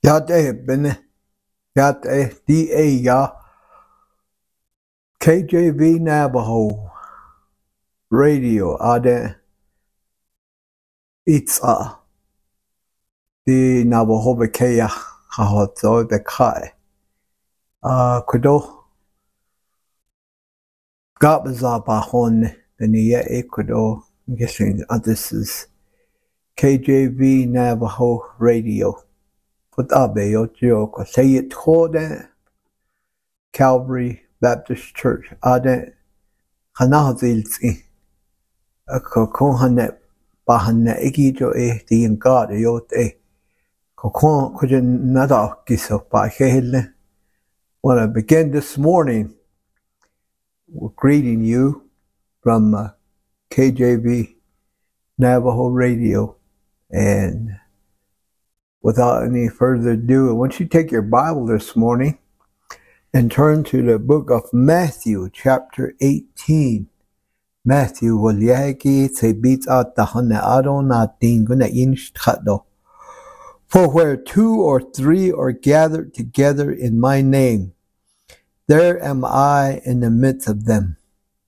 Yate bene yate da ya KJV Navajo Radio ade itza the Navajo bekeya hahoto the kai kudo gabaza bahon the niya kudo. I'm guessing this is KJV Navajo Radio. Put up a joke. Say it called Calvary Baptist Church. Ade hanazilzi. A coconet bahana egijo the God yote. Cocon couldn't nada giso by hele. When I begin this morning, we're greeting you from KJV Navajo Radio. And without any further ado, I want you to take your Bible this morning and turn to the book of Matthew, chapter 18. Matthew, for where two or three are gathered together in my name, there am I in the midst of them.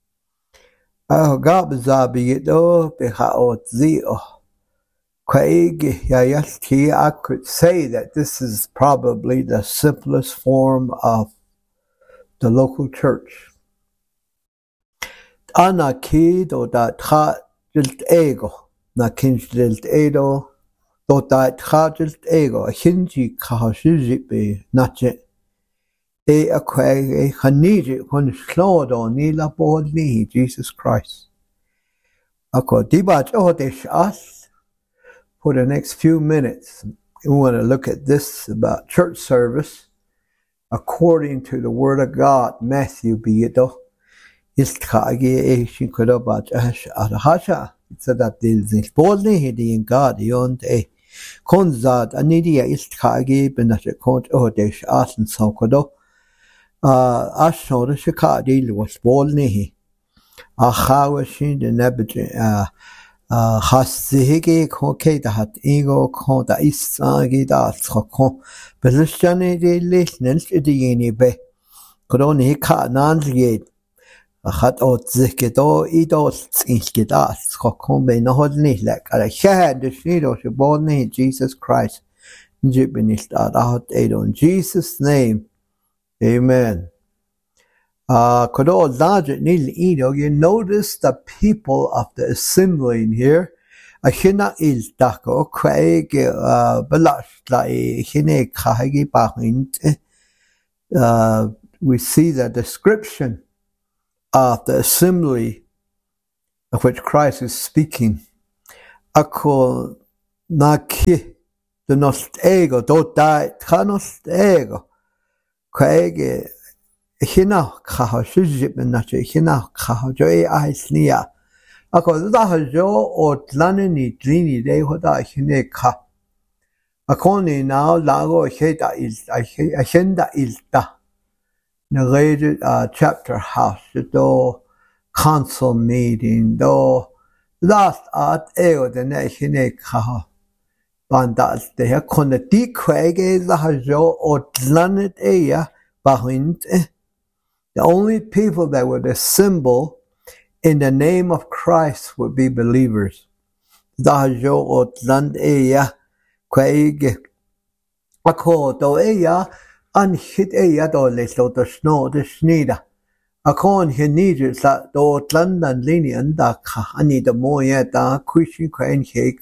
I could say that this is probably the simplest form of the local church. Anaki do dat ha jilt ego, na kinch jilt edo, do dat ha jilt ego, a hinji kahashijipe, nache. E akwe haniji when slodo nila bodni, Jesus Christ. Ako dibach odesh us. For the next few minutes, we want to look at this about church service according to the Word of God. Matthew biyito istkagi eshin kodobach ahasha. It said that the boldly hidi in God yont a konzad anidia istkagi benashe kont odesh asen sokodo ashore shikadi was boldly ahawashin the nebit Hasihigi koke da hat ego ko da isagi da tsoko belishane de listen de yeni be koroni ka nanzge hat ot zikedo ido tsinskida tsoko be no hodni lek ala shahad de shido shbodni Jesus Christ jibinist out in Jesus name, amen. You notice the people of the assembly in here. We see the description of the assembly of which Christ is speaking. Ako naki the nostego do die kanosego kwege hina kaha shujip nache hina kaha joy aisnia ako da jo otlane ni drini de hoda hine ka akoni now lago heta is agenda ilta narrated chapter house do council meeting do last at eo de ne hine kaha banda de ha konne di kwege da jo otlane eya behind. The only people that would assemble in the name of Christ would be believers. Dajo otland eya kwaige ako do eya anhit eya do leslo do snow de snida akon hinije sa do otland and lini anda ka ani the moya da kushi kwen he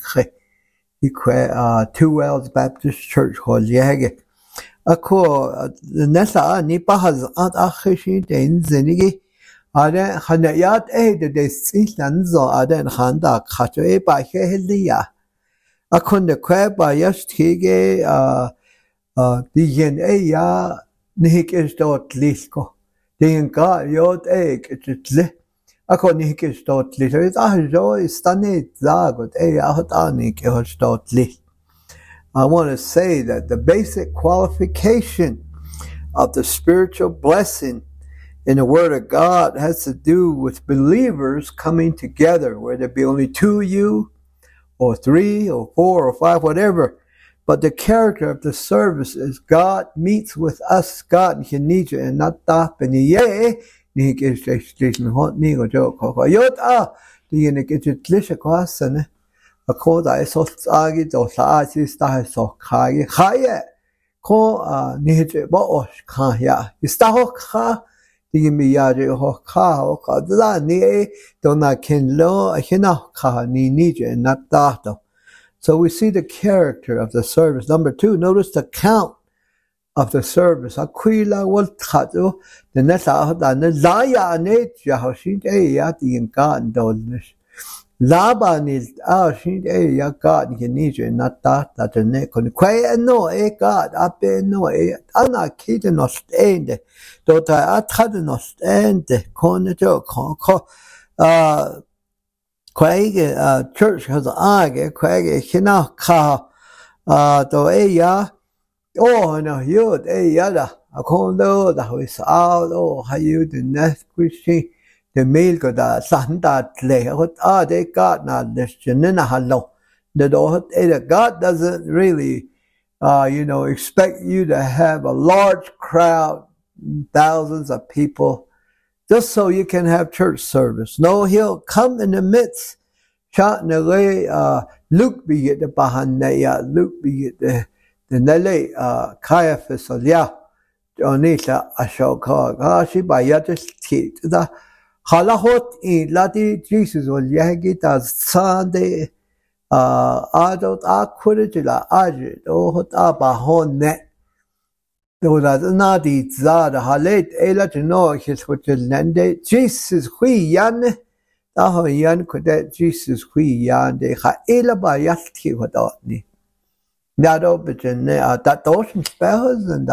Two Wells Baptist Church hol yege ako nasa ni pahaz at akhishi den zenigi ade hanayat de sinlanzo ade handa khacho e ba heliya akon de kweba yashtige digen ya nik is dort lisko den ga yot etle akon nik is dort lisko jo istane zagot hat anik hot dort lis. I want to say that the basic qualification of the spiritual blessing in the Word of God has to do with believers coming together, where there be only two of you, or three, or four, or five, whatever. But the character of the service is God meets with us. God can need you and not that. And ye, ni get station hot ni go joke. Yot the in get it lisha question. A code I saw agi or saji star so kai. Haya. Ko ni what was ka ya. Is that ho the me yaji ho ka da ni don't ken lo a hina ka ni need you and not that. So we see the character of the service. Number 2, notice the count of the service. Aquila will tattoo the nessa than the Laya nature how she at the incarnate dollars. Laban is our she a God you need you not that the neck on quay no a God up no a Anna kitten no stand. Don't I had no stand the corner joke. Quay church has age quay hina ka to ya no you yada a condo that was out how you the next question the mail got a santa lay what they got not this janina hello the God doesn't really expect you to have a large crowd, thousands of people, just so you can have church service. No, he'll come in the midst. Shot away, Luke be it the Bahanaya, Luke be it the Nele, Caiaphas, or Jonita, I shall call, she by Yatis Kit. The Halahot in Lati Jesus or Yagita Sunday, Adult Aquitilla, Ajit, or Hot Abahon net. Though that not the Zad, Halet, Ella to know his hotel lende, Jesus, we yan, Taho yan could that Jesus, we yan, de ha Ella by Yasti without me. Nado, but that ocean spells and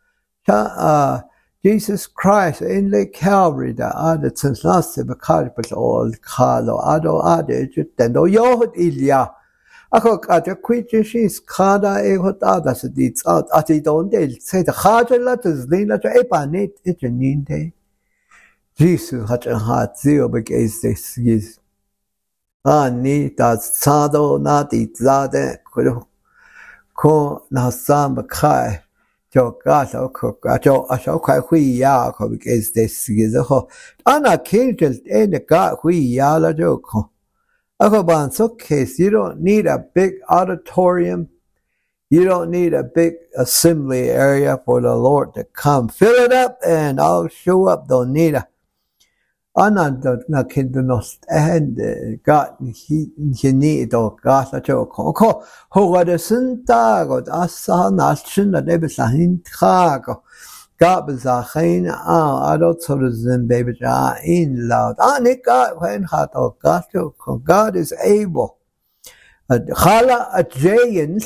Jesus Christ in the Calvary, the other Tsanasi, the Carpet, all Carlo, Ado, Ade, then no Yohut Ilya. Ako kata kwitje she's kada e hota das dit out at it don't say the harder letters lina to epanet it ninte Jesus hat a heart zero because this is ni das sado na dit zade ko na sam kai jo ga so ko jo a so kai hui ya ko because this is ho ana kintel in the ga hui ya la jo ko so case, you don't need a big auditorium. You don't need a big assembly area for the Lord to come. Fill it up and I'll show up. Don't need a. Na kinda no stand God he need or God a joke. Who got a sinta got asa nation that ever sahin trago. God was a chain I don't sort of zen baby in loud. God when had God is able. Hala a jayin